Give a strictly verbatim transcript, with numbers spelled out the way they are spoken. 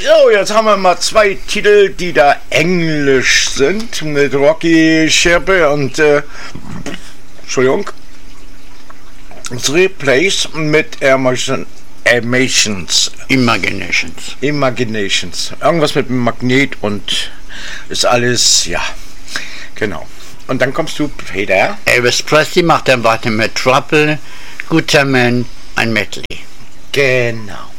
So, jetzt haben wir mal zwei Titel, die da englisch sind, mit Rocky Scherpe und, äh, Entschuldigung, Three Plays mit Emotion, Emotions. Imaginations. Imaginations. Irgendwas mit Magnet und ist alles, ja, genau. Und dann kommst du, Peter. Elvis Presley macht dann weiter mit Trouble, Guter Man, ein Medley. Genau.